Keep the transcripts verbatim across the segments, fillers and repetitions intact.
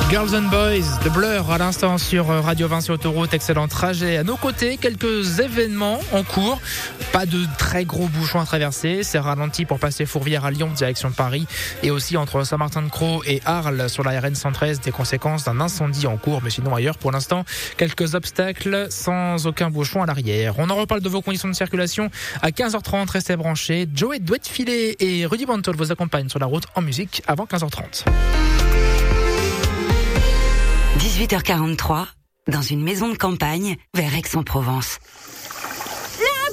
Girls and Boys, The Blur à l'instant sur Radio Vinci Autoroute. Excellent trajet. À nos côtés, quelques événements en cours. Pas de très gros bouchons à traverser. C'est ralenti pour passer Fourvière à Lyon, direction Paris. Et aussi entre Saint-Martin-de-Crau et Arles sur la R N cent treize, des conséquences d'un incendie en cours. Mais sinon ailleurs, pour l'instant, quelques obstacles sans aucun bouchon à l'arrière. On en reparle de vos conditions de circulation à quinze heures trente. Restez branchés. Joey Douet-Filet et Rudy Bantol vous accompagnent sur la route en musique avant quinze heures trente. dix-huit heures quarante-trois, dans une maison de campagne, vers Aix-en-Provence. La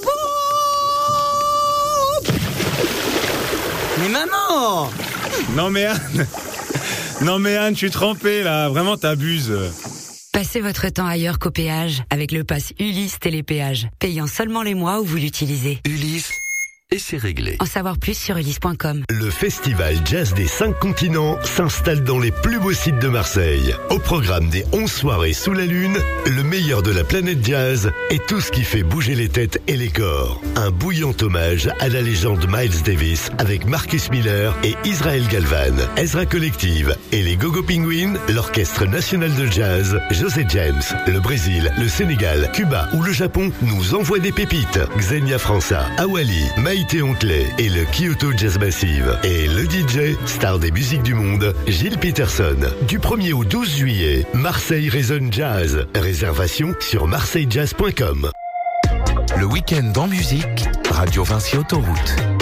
bouffe! Mais maman! Non mais Anne, non mais Anne, je suis trempé là, vraiment t'abuses. Passez votre temps ailleurs qu'au péage, avec le pass Ulysse Télépéage, payant seulement les mois où vous l'utilisez. Ulysse, et c'est réglé. En savoir plus sur ulysse point com. Le festival jazz des cinq continents s'installe dans les plus beaux sites de Marseille. Au programme des onze soirées sous la lune, le meilleur de la planète jazz et tout ce qui fait bouger les têtes et les corps. Un bouillant hommage à la légende Miles Davis avec Marcus Miller et Israel Galvan, Ezra Collective et les Go-Go Penguins, l'Orchestre National de Jazz, José James, le Brésil, le Sénégal, Cuba ou le Japon nous envoient des pépites. Xenia França, Awali, Maïté Ontelet et le Kyoto Jazz Massive. Et le D J, star des musiques du monde, Gilles Peterson. Du premier au douze juillet, Marseille résonne jazz. Réservation sur marseille jazz point com. Le week-end en musique, Radio Vinci Autoroute.